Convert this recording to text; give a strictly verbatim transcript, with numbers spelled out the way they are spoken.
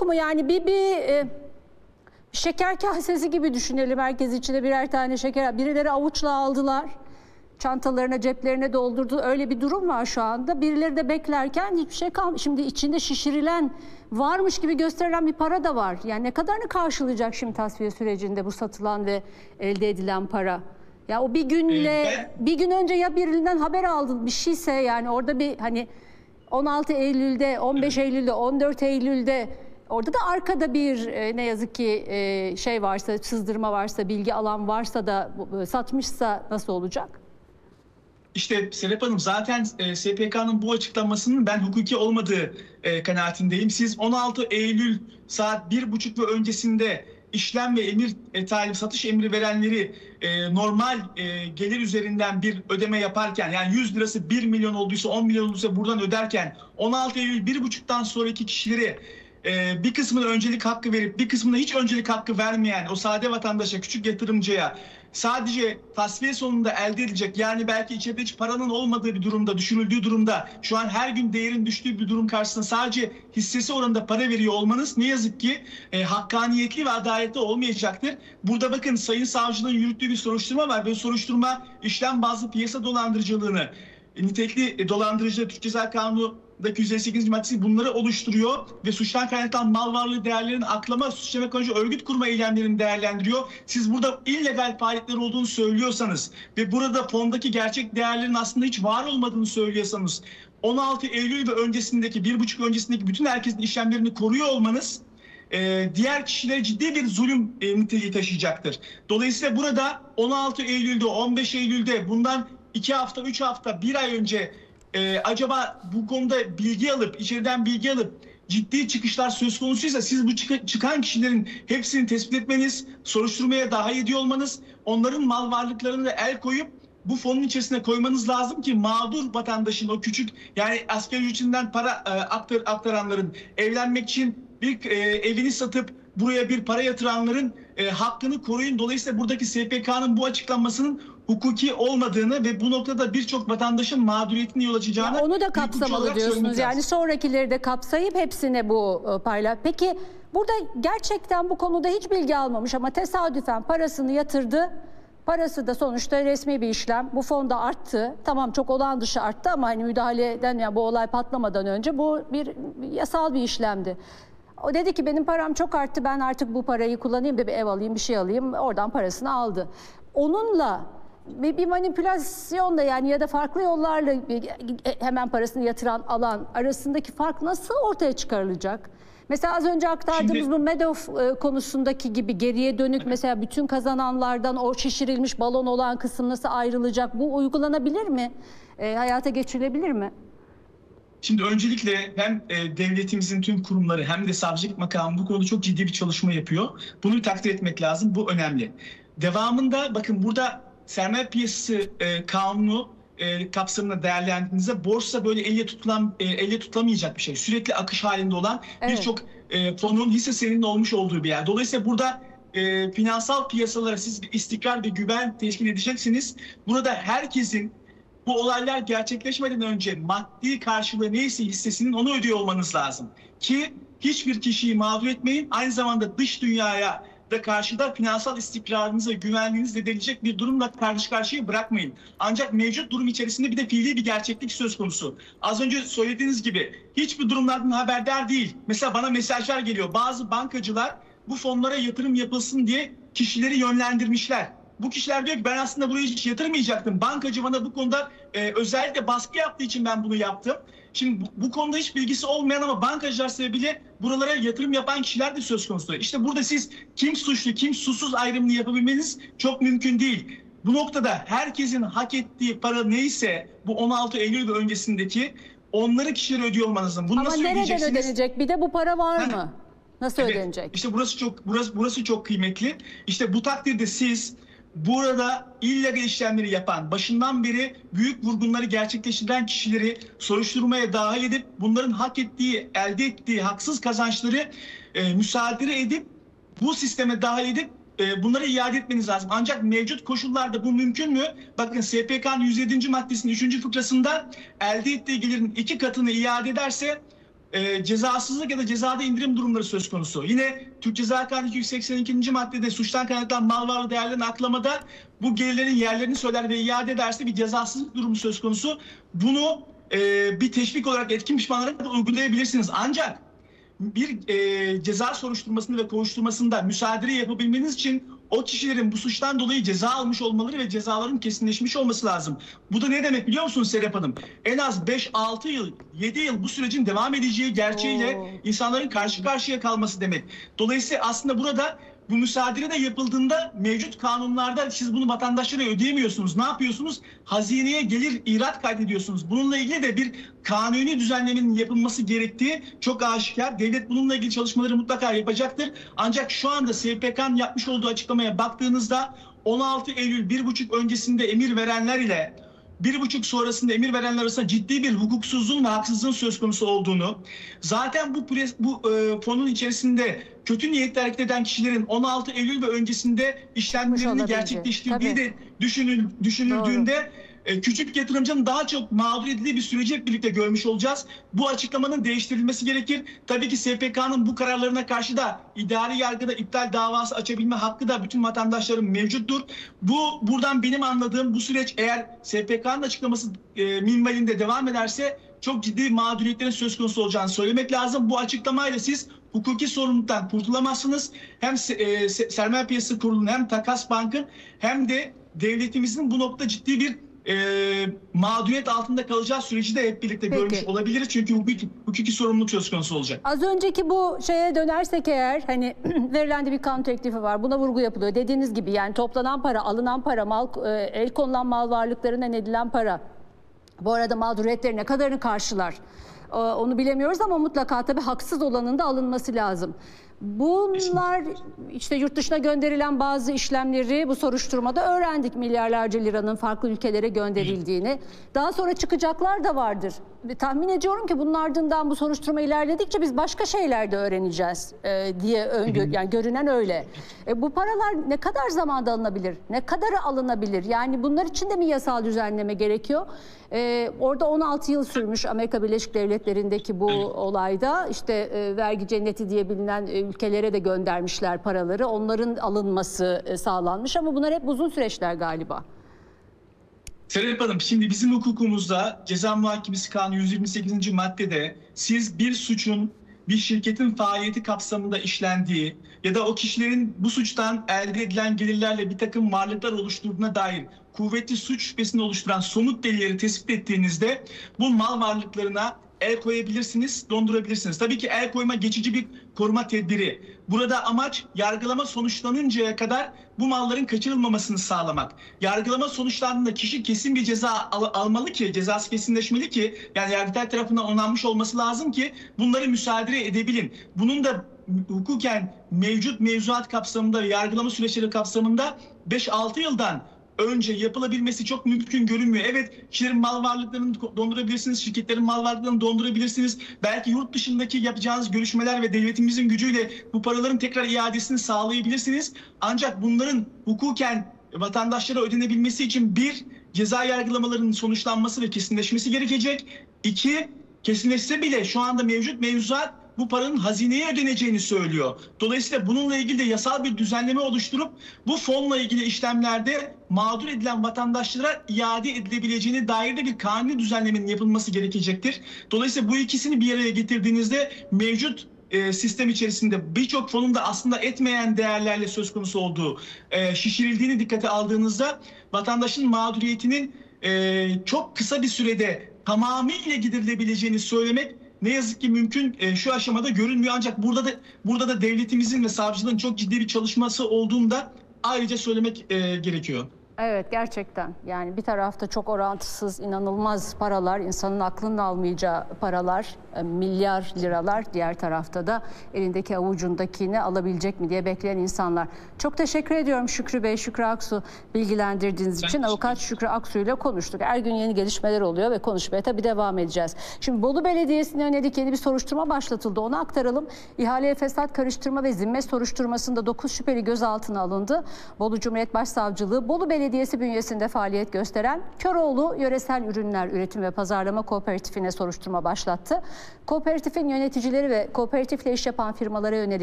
mu? Yani bir, bir e, şeker kasesi gibi düşünelim. Herkes içine birer tane şeker. Birileri avuçla aldılar. Çantalarına, ceplerine doldurdu. Öyle bir durum var şu anda. Birileri de beklerken hiçbir şey kalmadı. Şimdi içinde şişirilen, varmış gibi gösterilen bir para da var. Yani ne kadarını karşılayacak şimdi tasfiye sürecinde bu satılan ve elde edilen para? Ya o bir günle, ee, ben... bir gün önce ya birinden haber aldın bir şeyse, yani orada bir hani on altı Eylül'de, on beş Eylül'de, on dört Eylül'de orada da arkada bir e, ne yazık ki e, şey varsa, sızdırma varsa, bilgi alan varsa da e, satmışsa nasıl olacak? İşte Serap Hanım, zaten e, S P K'nın bu açıklamasının ben hukuki olmadığı e, kanaatindeyim. Siz on altı Eylül saat bir buçuk ve öncesinde işlem ve emir e, talim satış emri verenleri e, normal e, gelir üzerinden bir ödeme yaparken, yani yüz lirası bir milyon olduysa, on milyon olduysa buradan öderken, on altı Eylül bir buçuktan sonraki kişileri e, bir kısmına öncelik hakkı verip bir kısmına hiç öncelik hakkı vermeyen o sade vatandaşa, küçük yatırımcıya sadece tasfiye sonunda elde edilecek, yani belki içeride hiç paranın olmadığı bir durumda, düşünüldüğü durumda, şu an her gün değerin düştüğü bir durum karşısında sadece hissesi oranında para veriyor olmanız ne yazık ki e, hakkaniyetli ve adaletli olmayacaktır. Burada bakın, Sayın Savcının yürüttüğü bir soruşturma var ve soruşturma işlem bazlı piyasa dolandırıcılığını, nitelikli dolandırıcılığı Türk Ceza Kanunu'ndaki yüz elli sekizinci maddesi bunları oluşturuyor ve suçtan kaynaklanan mal varlığı değerlerini aklama, suçlama konucu örgüt kurma eylemlerini değerlendiriyor. Siz burada illegal faaliyetler olduğunu söylüyorsanız ve burada fondaki gerçek değerlerin aslında hiç var olmadığını söylüyorsanız, on altı Eylül ve öncesindeki, bir buçuk öncesindeki bütün herkesin işlemlerini koruyor olmanız Ee, diğer kişilere ciddi bir zulüm e, niteliği taşıyacaktır. Dolayısıyla burada on altı Eylül'de, on beş Eylül'de, bundan iki hafta, üç hafta, bir ay önce e, acaba bu konuda bilgi alıp, içeriden bilgi alıp ciddi çıkışlar söz konusuysa siz bu çık çıkan kişilerin hepsini tespit etmeniz, soruşturmaya dahil ediyor olmanız, onların mal varlıklarını da el koyup bu fonun içerisine koymanız lazım ki mağdur vatandaşın, o küçük, yani asgari ücretinden para e, aktar, aktaranların, evlenmek için bir e, evini satıp buraya bir para yatıranların e, hakkını koruyun. Dolayısıyla buradaki S P K'nın bu açıklamasının hukuki olmadığını ve bu noktada birçok vatandaşın mağduriyetine yol açacağını, ya onu da kapsamalı diyorsunuz. Yani sonrakileri de kapsayıp hepsine bu e, payla. Peki burada gerçekten bu konuda hiç bilgi almamış ama tesadüfen parasını yatırdı. Parası da sonuçta resmi bir işlem. Bu fonda arttı. Tamam, çok olağan dışı arttı ama hani müdahaleden, yani bu olay patlamadan önce bu bir yasal bir işlemdi. O dedi ki benim param çok arttı, ben artık bu parayı kullanayım da bir ev alayım, bir şey alayım. Oradan parasını aldı. Onunla bir, bir manipülasyonla, yani ya da farklı yollarla hemen parasını yatıran alan arasındaki fark nasıl ortaya çıkarılacak? Mesela az önce aktardığımız Şimdi, bu Madoff konusundaki gibi geriye dönük evet. Mesela bütün kazananlardan o şişirilmiş balon olan kısım nasıl ayrılacak? Bu uygulanabilir mi? E, hayata geçirilebilir mi? Şimdi öncelikle hem e, devletimizin tüm kurumları hem de savcılık makamı bu konuda çok ciddi bir çalışma yapıyor. Bunu takdir etmek lazım. Bu önemli. Devamında bakın, burada sermaye piyasası e, kanunu e, kapsamında değerlendirdiğinizde borsa böyle elle tutulan, e, elle tutulamayacak bir şey. Sürekli akış halinde olan evet. birçok e, fonun hisse senedinin olmuş olduğu bir yer. Dolayısıyla burada e, finansal piyasalara siz istikrar ve güven teşkil edeceksiniz. Burada herkesin bu olaylar gerçekleşmeden önce maddi karşılığı neyse hissesinin onu ödüyor olmanız lazım. Ki hiçbir kişiyi mağdur etmeyin. Aynı zamanda dış dünyaya da karşıda finansal istikrarınızı, güvenliğinizi zedileyecek bir durumla karşı karşıya bırakmayın. Ancak mevcut durum içerisinde bir de fiili bir gerçeklik söz konusu. Az önce söylediğiniz gibi hiçbir durumlardan haberdar değil. Mesela bana mesajlar geliyor. Bazı bankacılar bu fonlara yatırım yapılsın diye kişileri yönlendirmişler. Bu kişiler diyor ki ben aslında buraya hiç yatırmayacaktım. Bankacı bana bu konuda e, özellikle baskı yaptığı için ben bunu yaptım. Şimdi bu, bu konuda hiç bilgisi olmayan ama bankacılar sebebiyle buralara yatırım yapan kişiler de söz konusu. İşte burada siz kim suçlu kim susuz ayrımını yapabilmeniz çok mümkün değil. Bu noktada herkesin hak ettiği para neyse bu on altı Eylül ve öncesindeki onları kişilere ödüyor olmanız lazım. Bunu ama nasıl nereden ödenecek? Bir de bu para var mı? Nasıl evet, ödenecek? İşte burası çok burası burası çok kıymetli. İşte bu takdirde siz burada illegal işlemleri yapan, başından beri büyük vurgunları gerçekleştiren kişileri soruşturmaya dahil edip bunların hak ettiği, elde ettiği haksız kazançları e, müsaade edip bu sisteme dahil edip e, bunları iade etmeniz lazım. Ancak mevcut koşullarda bu mümkün mü? Bakın S P K'nın yüz yedinci maddesinin üçüncü fıkrasında elde ettiği gelirin iki katını iade ederse e, cezasızlık ya da cezada indirim durumları söz konusu. Yine Türk Ceza Kanunu iki yüz seksen ikinci maddede suçtan kaynaklanan mal varlığı değerlerini aklamada bu gelirlerin yerlerini söyler ve iade ederse bir cezasızlık durumu söz konusu. Bunu e, bir teşvik olarak, etkin pişman olarak da uygulayabilirsiniz. Ancak bir e, ceza soruşturmasında ve kovuşturmasında müsaade yapabilmeniz için o kişilerin bu suçtan dolayı ceza almış olmaları ve cezaların kesinleşmiş olması lazım. Bu da ne demek biliyor musunuz Serap Hanım? En az beş altı yıl, yedi yıl bu sürecin devam edeceği gerçeğiyle Oo. insanların karşı karşıya kalması demek. Dolayısıyla aslında burada bu müsaade de yapıldığında mevcut kanunlarda siz bunu vatandaşlara ödeyemiyorsunuz. Ne yapıyorsunuz? Hazineye gelir irat kaydediyorsunuz. Bununla ilgili de bir kanuni düzenlemenin yapılması gerektiği çok aşikar. Devlet bununla ilgili çalışmaları mutlaka yapacaktır. Ancak şu anda S P K'nın yapmış olduğu açıklamaya baktığınızda on altı Eylül bir buçuk öncesinde emir verenler ile bir buçuk sonrasında emir verenler arasında ciddi bir hukuksuzluğun ve haksızlığın söz konusu olduğunu, zaten bu, bu e, fonun içerisinde kötü niyetle hareket eden kişilerin on altı Eylül ve öncesinde işlemlerini gerçekleştirdiği de düşünül, düşünüldüğünde Doğru. küçük yatırımcının daha çok mağdur edildiği bir süreci hep birlikte görmüş olacağız. Bu açıklamanın değiştirilmesi gerekir. Tabii ki S P K'nın bu kararlarına karşı da idari yargıda iptal davası açabilme hakkı da bütün vatandaşların mevcuttur. Bu buradan benim anladığım bu süreç eğer S P K'nın açıklaması e, minvalinde devam ederse çok ciddi mağduriyetlerin söz konusu olacağını söylemek lazım. Bu açıklamayla siz hukuki sorumluluktan kurtulamazsınız. Hem e, Sermaye Piyasası Kurulu'nun hem Takas Bank'ın hem de devletimizin bu nokta ciddi bir E, mağduriyet altında kalacağı süreci de hep birlikte Peki. görmüş olabiliriz. Çünkü hukuki, hukuki sorumluluk söz konusu olacak. Az önceki bu şeye dönersek eğer hani verilen de bir kanun teklifi var. Buna vurgu yapılıyor. Dediğiniz gibi yani toplanan para, alınan para, mal, el konulan mal varlıklarından edilen para. Bu arada mağduriyetlerin ne kadarını karşılar? Onu bilemiyoruz ama mutlaka tabii haksız olanın da alınması lazım. Bunlar işte yurt dışına gönderilen bazı işlemleri bu soruşturmada öğrendik, milyarlarca liranın farklı ülkelere gönderildiğini. Daha sonra çıkacaklar da vardır. Tahmin ediyorum ki bunun ardından bu soruşturma ilerledikçe biz başka şeyler de öğreneceğiz e, diye öngör, yani görünen öyle. E, bu paralar ne kadar zamanda alınabilir? Ne kadarı alınabilir? Yani bunlar için de mi yasal düzenleme gerekiyor? E, orada on altı yıl sürmüş Amerika Birleşik Devletleri'ndeki bu olayda işte e, vergi cenneti diye bilinen e, ülkelere de göndermişler paraları. Onların alınması e, sağlanmış ama bunlar hep uzun süreçler galiba. Serap Hanım, şimdi bizim hukukumuzda Ceza Muhakemesi Kanunu yüz yirmi sekizinci maddede siz bir suçun bir şirketin faaliyeti kapsamında işlendiği ya da o kişilerin bu suçtan elde edilen gelirlerle bir takım varlıklar oluşturduğuna dair kuvvetli suç şüphesini oluşturan somut delilleri tespit ettiğinizde bu mal varlıklarına el koyabilirsiniz, dondurabilirsiniz. Tabii ki el koyma geçici bir koruma tedbiri. Burada amaç yargılama sonuçlanıncaya kadar bu malların kaçırılmamasını sağlamak. Yargılama sonuçlandığında kişi kesin bir ceza al almalı ki, cezası kesinleşmeli ki, yani Yargıtay tarafından onanmış olması lazım ki bunları müsaade edebilin. Bunun da hukuken mevcut mevzuat kapsamında ve yargılama süreçleri kapsamında beş altı yıldan önce yapılabilmesi çok mümkün görünmüyor. Evet, kişilerin mal varlıklarını dondurabilirsiniz, şirketlerin mal varlıklarını dondurabilirsiniz. Belki yurt dışındaki yapacağınız görüşmeler ve devletimizin gücüyle bu paraların tekrar iadesini sağlayabilirsiniz. Ancak bunların hukuken vatandaşlara ödenebilmesi için bir, ceza yargılamalarının sonuçlanması ve kesinleşmesi gerekecek. İki, kesinleşse bile şu anda mevcut mevzuat bu paranın hazineye ödeneceğini söylüyor. Dolayısıyla bununla ilgili de yasal bir düzenleme oluşturup bu fonla ilgili işlemlerde mağdur edilen vatandaşlara iade edilebileceğine dair de bir kanuni düzenlemenin yapılması gerekecektir. Dolayısıyla bu ikisini bir araya getirdiğinizde mevcut e, sistem içerisinde birçok fonun da aslında etmeyen değerlerle söz konusu olduğu e, şişirildiğini dikkate aldığınızda vatandaşın mağduriyetinin e, çok kısa bir sürede tamamıyla giderilebileceğini söylemek ne yazık ki mümkün e, şu aşamada görünmüyor. Ancak burada da burada da devletimizin ve savcılığın çok ciddi bir çalışması olduğunda ayrıca söylemek e, gerekiyor. Evet, gerçekten yani bir tarafta çok orantısız, inanılmaz paralar, insanın aklının almayacağı paralar, milyar liralar, diğer tarafta da elindeki avucundakini alabilecek mi diye bekleyen insanlar. Çok teşekkür ediyorum Şükrü Bey, Şükrü Aksu bilgilendirdiğiniz ben için. Avukat Şükrü Aksu ile konuştuk. Her gün yeni gelişmeler oluyor ve konuşmaya tabii devam edeceğiz. Şimdi Bolu Belediyesi'ne yönelik yeni bir soruşturma başlatıldı. Onu aktaralım. İhaleye fesat karıştırma ve zimmet soruşturmasında dokuz şüpheli gözaltına alındı. Bolu Cumhuriyet Başsavcılığı, Bolu Belediyesi Belediyesi bünyesinde faaliyet gösteren Köroğlu Yöresel Ürünler Üretim ve Pazarlama Kooperatifine soruşturma başlattı. Kooperatifin yöneticileri ve kooperatifle iş yapan firmalara yönelik